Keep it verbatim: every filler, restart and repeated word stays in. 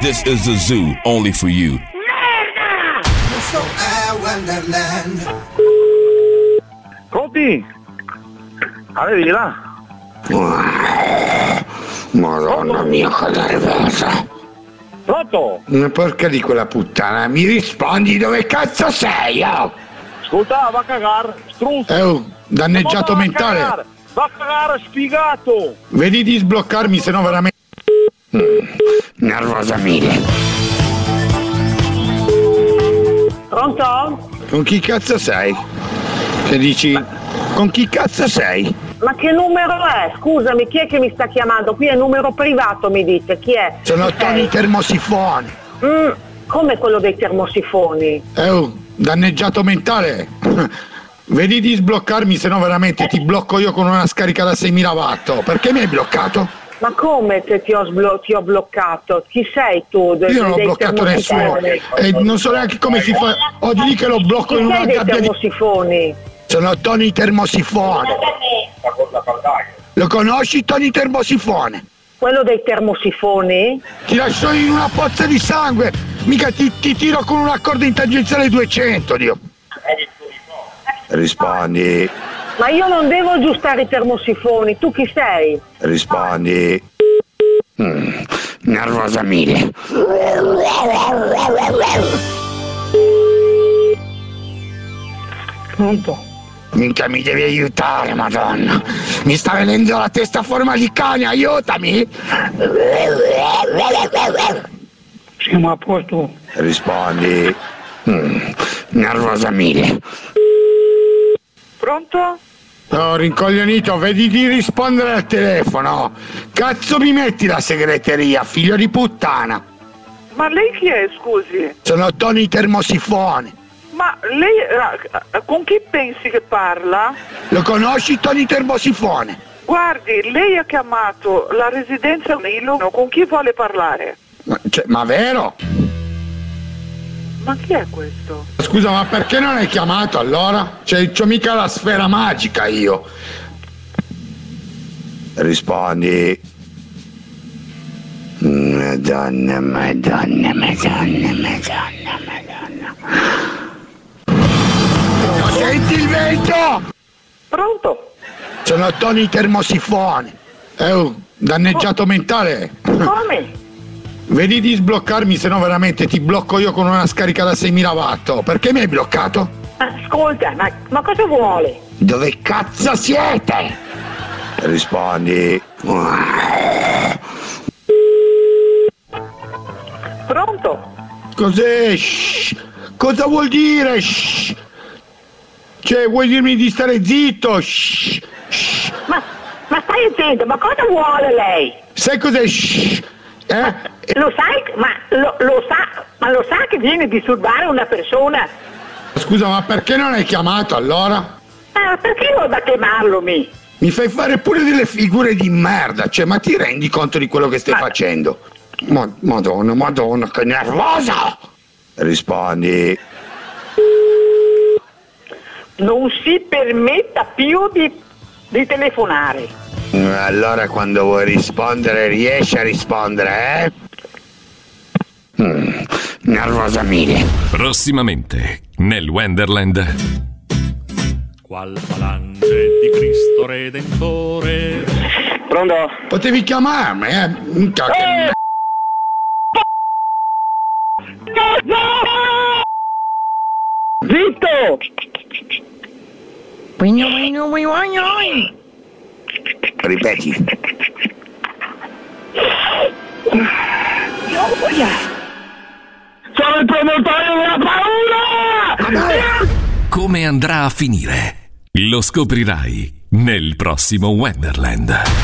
This is the zoo, only for you. Questo è Wonderland. Pronti? Arrivi là. Madonna mia, che nervosa. Pronto? Una porca di quella puttana, mi rispondi dove cazzo sei, oh? Ascolta, va a cagare, struzzo. Eh, oh, danneggiato Ma va a mentale. cagare, va a cagare, sfigato. Vedi di sbloccarmi, se no veramente... Mm, nervosa mille. Pronto? Con chi cazzo sei? Che dici? Con chi cazzo sei? Ma che numero è? Scusami, chi è che mi sta chiamando? Qui è numero privato, mi dite, chi è? Sono Chi Tony sei? Termosifone. Mm, come quello dei termosifoni? Eh, oh, danneggiato mentale. Vedi di sbloccarmi, se no veramente ti blocco io con una scarica da seimila watt. Perché mi hai bloccato? Ma come se ti ho, sblo- ti ho bloccato? Chi sei tu? Dei, Io non ho dei bloccato nessuno termosifoni? e non so neanche come si fa. Oggi lì che lo blocco Chi in una sei dei gabbia di... termosifoni? Sono Tony Termosifone. Lo conosci Tony Termosifone? Quello dei termosifoni? Ti lascio in una pozza di sangue. Mica ti, ti tiro con una corda in tangenziale duecento, Dio. Rispondi. Ma io non devo aggiustare i termosifoni, tu chi sei? Rispondi. Mm, nervosa mille. Pronto? Minchia, mi devi aiutare, madonna. Mi sta venendo la testa a forma di cane, aiutami. Siamo a posto. Rispondi. Mm, nervosa mille. Pronto? No, rincoglionito, vedi di rispondere al telefono. Cazzo mi metti la segreteria, figlio di puttana. Ma lei chi è, scusi? Sono Tony Termosifone. Ma lei eh, con chi pensi che parla? Lo conosci Tony Termosifone? Guardi, lei ha chiamato la residenza Nilo, con chi vuole parlare? Ma, cioè, ma vero? Ma chi è questo? Scusa, ma perché non hai chiamato allora? Cioè, c'ho mica la sfera magica io. Rispondi. Madonna, madonna, madonna, madonna, madonna. No, senti il vento? Pronto? Sono Tony Termosifone. Eh, oh, danneggiato mentale. Come? Vedi di sbloccarmi, se no veramente ti blocco io con una scarica da seimila watt. Perché mi hai bloccato? Ascolta, ma, ma cosa vuole? Dove cazzo siete? Rispondi. Pronto? Cos'è? Shh. Cosa vuol dire? Shh. Cioè, vuoi dirmi di stare zitto? Shh. Shh. Ma, ma stai attento, ma cosa vuole lei? Sai cos'è? Shh. Eh? Lo sai, ma lo, lo sa, ma lo sa che viene a disturbare una persona? Scusa, ma perché non hai chiamato allora? Ah, perché io da chiamarlo mi? Mi fai fare pure delle figure di merda, cioè, ma ti rendi conto di quello che stai Ma- facendo? Ma, madonna, madonna, che nervosa! Rispondi. Non si permetta più di, di telefonare. Allora quando vuoi rispondere riesci a rispondere, eh? Mm, nervosa mille. Prossimamente nel Wonderland. Qual falange di Cristo Redentore. Pronto? Potevi chiamarmi, eh? Minchia, che Eh! Zitto! Ripeti. Sono il promotorio della paura! Come andrà a finire? Lo scoprirai nel prossimo Wonderland.